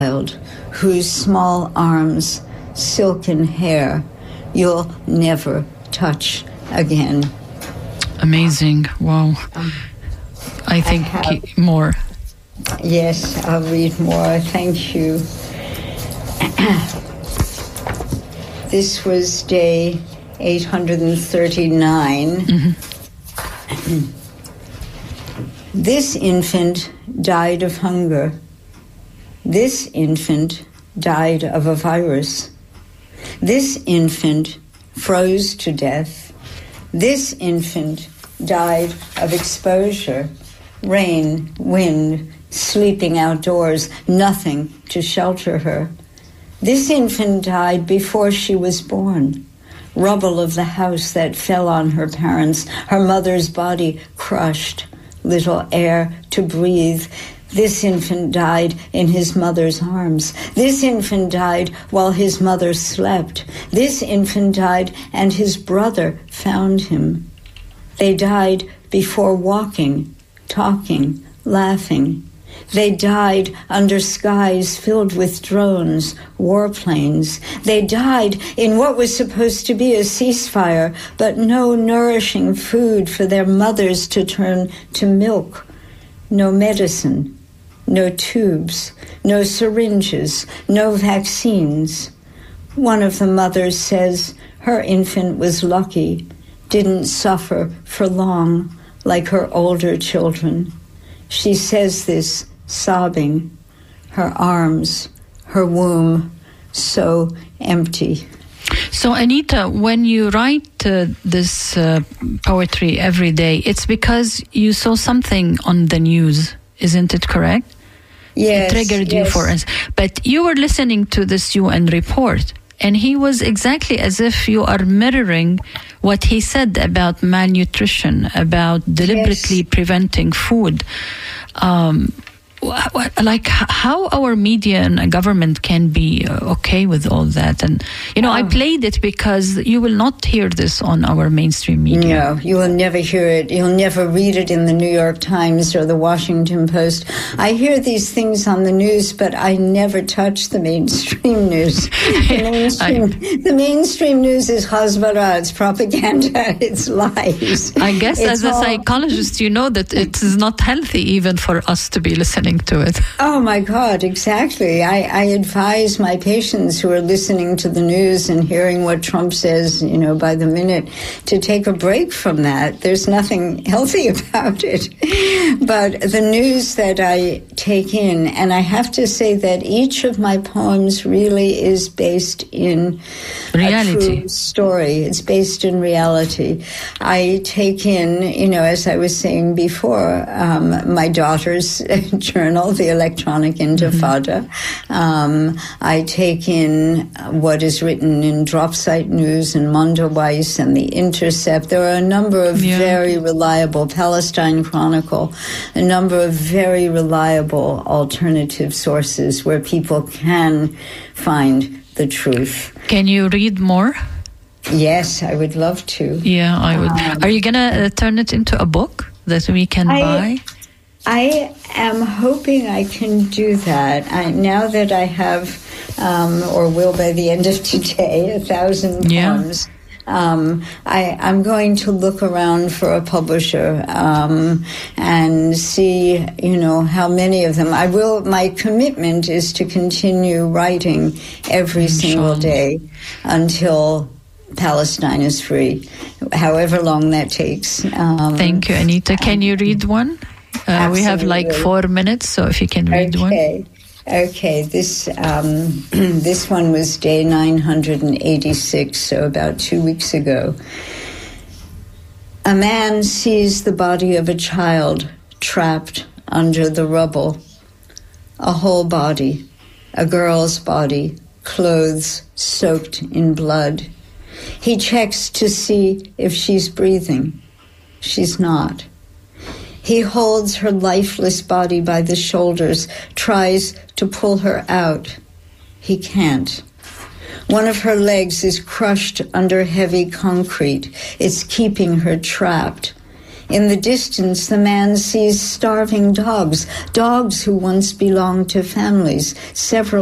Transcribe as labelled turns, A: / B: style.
A: whose small arms, silken hair, you'll never touch again.
B: Amazing. Wow. I think more.
A: Yes, I'll read more. Thank you. This was day 839. This infant died of hunger. This infant died of a virus. This infant froze to death. This infant died of exposure, rain, wind, sleeping outdoors, nothing to shelter her. This infant died before she was born. Rubble of the house that fell on her parents, her mother's body crushed, little air to breathe. This infant died in his mother's arms. This infant died while his mother slept. This infant died and his brother found him. They died before walking, talking, laughing. They died under skies filled with drones, warplanes. They died in what was supposed to be a ceasefire, but no nourishing food for their mothers to turn to milk. No medicine, no tubes, no syringes, no vaccines. One of the mothers says her infant was lucky, didn't suffer for long like her older children. She says this sobbing, her arms, her womb, so empty.
B: So, Anita, when you write this poetry every day, it's because you saw something on the news, isn't it correct?
A: Yes.
B: It triggered you for us. But you were listening to this UN report, and he was exactly as if you are mirroring what he said about malnutrition, about deliberately preventing food. Like how our media and government can be okay with all that. And, I played it because you will not hear this on our mainstream media.
A: No, you will never hear it. You'll never read it in the New York Times or the Washington Post. I hear these things on the news, but I never touch the mainstream news. The mainstream news is Hasbara, it's propaganda, it's lies.
B: I guess as a psychologist, you know that it is not healthy even for us to be listening to it.
A: Oh my God, exactly. I advise my patients who are listening to the news and hearing what Trump says, by the minute, to take a break from that. There's nothing healthy about it. But the news that I take in, and I have to say that each of my poems really is based in
B: reality.
A: A true story. It's based in reality. I take in, as I was saying before, my daughter's journal, The Electronic Intifada. I take in what is written in Dropsite News and Mondoweiss and The Intercept. There are a number of very reliable, Palestine Chronicle, a number of very reliable alternative sources where people can find the truth.
B: Can you read more?
A: Yes, I would love to.
B: Yeah, I would. Are you going to turn it into a book that we can buy?
A: I am hoping I can do that. Now that I have, or will by the end of today, 1,000 poems, I'm going to look around for a publisher and see, how many of them. My commitment is to continue writing every single day until Palestine is free, however long that takes.
B: Thank you, Anita. Can you read one? We have 4 minutes, so if you can read one.
A: Okay. This one was day 986, so about 2 weeks ago. A man sees the body of a child trapped under the rubble. A whole body, a girl's body, clothes soaked in blood. He checks to see if she's breathing. She's not. He holds her lifeless body by the shoulders, tries to pull her out. He can't. One of her legs is crushed under heavy concrete. It's keeping her trapped. In the distance, the man sees starving dogs, dogs who once belonged to families. Several